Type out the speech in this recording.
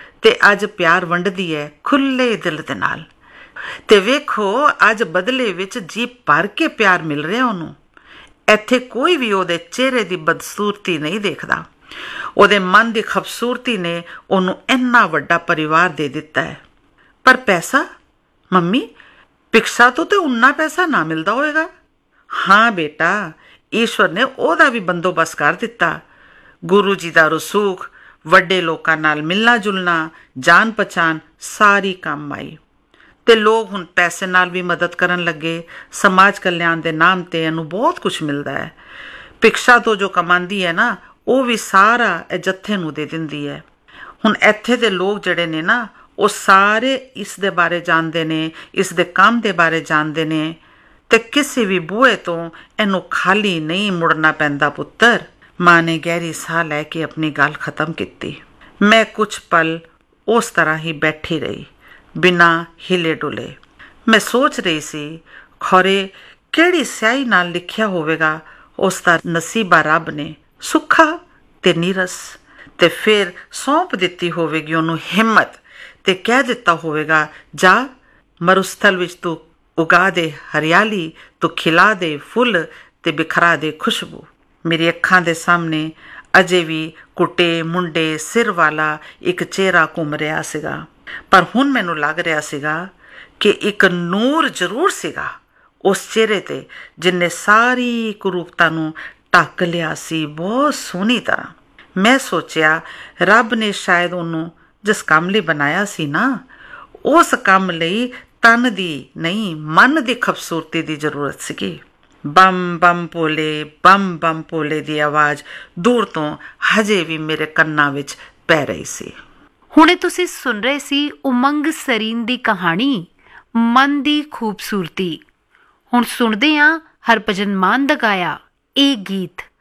ਤੇ ਅੱਜ ਪਿਆਰ ਵੰਡਦੀ ਹੈ ਖੁੱਲੇ ਦਿਲ ਦੇ ਨਾਲ। ਤੇ ਵੇਖੋ ਅੱਜ ਬਦਲੇ ਵਿੱਚ ਜੀ ਭਰ ਕੇ ਪਿਆਰ ਮਿਲ ਰਿਹਾ ਉਹਨੂੰ। ਇੱਥੇ ਕੋਈ ਵੀ ਉਹਦੇ ਚਿਹਰੇ ਦੀ ਬਦਸੂਰਤੀ ਨਹੀਂ ਦੇਖਦਾ। ਉਹਦੇ ਮਨ ਦੀ ਖੂਬਸੂਰਤੀ ਨੇ ਉਹਨੂੰ ਇੰਨਾ ਵੱਡਾ ਪਰਿਵਾਰ ਦੇ ਦਿੱਤਾ ਹੈ। ਪਰ ਪੈਸਾ ਮੰਮੀ, ਭਿਕਸ਼ਾ ਤੋਂ ਤੇ ਉਨਾ ਪੈਸਾ ਨਾ ਮਿਲਦਾ ਹੋਏਗਾ। ਹਾਂ ਬੇਟਾ, ਈਸ਼ਵਰ ਨੇ ਉਹਦਾ ਵੀ ਬੰਦੋਬਸਤ ਕਰ ਦਿੱਤਾ। ਗੁਰੂ ਜੀ ਦਾ ਰਸੂਖ, ਵੱਡੇ ਲੋਕਾਂ ਨਾਲ ਮਿਲਣਾ ਜੁਲਣਾ, ਜਾਣ ਪਛਾਣ ਸਾਰੀ ਕੰਮ ਆਈ। ਤੇ ਲੋਕ ਹੁਣ ਪੈਸੇ ਨਾਲ ਵੀ ਮਦਦ ਕਰਨ ਲੱਗੇ। ਸਮਾਜ ਕਲਿਆਣ ਦੇ ਨਾਮ ਤੇ ਇਹਨੂੰ ਬਹੁਤ ਕੁਝ ਮਿਲਦਾ ਹੈ। ਭਿਕਸ਼ਾ ਤੋਂ ਜੋ ਕਮਾਉਂਦੀ ਹੈ ਨਾ, ਉਹ ਵੀ ਸਾਰਾ ਇਹ ਜੱਥੇ ਨੂੰ ਦੇ ਦਿੰਦੀ ਹੈ। ਹੁਣ ਇੱਥੇ ਦੇ ਲੋਕ ਜਿਹੜੇ ਨੇ ਨਾ, ਉਹ ਸਾਰੇ ਇਸ ਦੇ ਬਾਰੇ ਜਾਣਦੇ ਨੇ, ਇਸ ਦੇ ਕੰਮ ਦੇ ਬਾਰੇ ਜਾਣਦੇ ਨੇ। ਤੇ ਕਿਸੇ ਵੀ ਬੂਹੇ ਤੋਂ ਇਹਨੂੰ ਖਾਲੀ ਨਹੀਂ ਮੁੜਨਾ ਪੈਂਦਾ ਪੁੱਤਰ। ਮਾਂ ਨੇ ਗਹਿਰੀ ਸਾਹ ਲੈ ਕੇ ਆਪਣੀ ਗੱਲ ਖਤਮ ਕੀਤੀ। ਮੈਂ ਕੁਝ ਪਲ ਉਸ ਤਰ੍ਹਾਂ ਹੀ ਬੈਠੀ ਰਹੀ, ਬਿਨਾਂ ਹਿਲੇ ਡੁਲੇ। ਮੈਂ ਸੋਚ ਰਹੀ ਸੀ, ਖੌਰੇ ਕਿਹੜੀ ਸਿਆਹੀ ਨਾਲ ਲਿਖਿਆ ਹੋਵੇਗਾ ਉਸ ਦਾ ਨਸੀਬਾ ਰੱਬ ਨੇ, ਸੁੱਖਾ ਤੇ ਨੀਰਸ। ਤੇ ਫਿਰ ਸੌਂਪ ਦਿੱਤੀ ਹੋਵੇਗੀ ਉਹਨੂੰ ਹਿੰਮਤ, ਤੇ ਕਹਿ ਦਿੱਤਾ ਹੋਵੇਗਾ, ਜਾ ਮਰੁਸਥਲ ਵਿੱਚ ਤੂੰ ਉਗਾ ਦੇ ਹਰਿਆਲੀ, ਤੂੰ ਖਿਲਾ ਦੇ ਫੁੱਲ ਤੇ ਬਿਖਰਾ ਦੇ ਖੁਸ਼ਬੂ। ਮੇਰੀ ਅੱਖਾਂ ਦੇ ਸਾਹਮਣੇ ਅਜੇ ਵੀ ਕੁੱਟੇ ਮੁੰਡੇ ਸਿਰ ਵਾਲਾ ਇੱਕ ਚਿਹਰਾ ਘੁੰਮ ਰਿਹਾ ਸੀਗਾ। ਪਰ ਹੁਣ ਮੈਨੂੰ ਲੱਗ ਰਿਹਾ ਸੀਗਾ ਕਿ ਇੱਕ ਨੂਰ ਜ਼ਰੂਰ ਸੀਗਾ ਉਸ ਚਿਹਰੇ ਤੇ, ਜਿਨਨੇ ਸਾਰੀ ਕੁਰੂਪਤਾ ਨੂੰ ਢੱਕ ਲਿਆ ਸੀ ਬਹੁਤ ਸੋਹਣੀ ਤਰ੍ਹਾਂ। ਮੈਂ ਸੋਚਿਆ, ਰੱਬ ਨੇ ਸ਼ਾਇਦ ਉਹਨੂੰ ਜਿਸ ਕੰਮ ਲਈ ਬਣਾਇਆ ਸੀ ਨਾ, ਉਸ ਕੰਮ ਲਈ ਤਨ ਦੀ ਨਹੀਂ ਮਨ ਦੀ ਖੂਬਸੂਰਤੀ ਦੀ ਜ਼ਰੂਰਤ ਸੀਗੀ। ਬੰਮ ਬੰਮ ਭੋਲੇ ਦੀ ਆਵਾਜ਼ ਦੂਰ ਤੋਂ ਹਜੇ ਵੀ ਮੇਰੇ ਕੰਨਾਂ ਵਿੱਚ ਪੈ ਰਹੀ ਸੀ। ਹੁਣੇ ਤੁਸੀਂ ਸੁਣ ਰਹੇ ਸੀ ਉਮੰਗ ਸਰੀਨ ਦੀ ਕਹਾਣੀ ਮਨ ਦੀ ਖੂਬਸੂਰਤੀ। ਹੁਣ ਸੁਣਦੇ ਹਾਂ ਹਰਭਜਨ ਮਾਨ ਦਾ ਗਾਇਆ ਇਹ ਗੀਤ।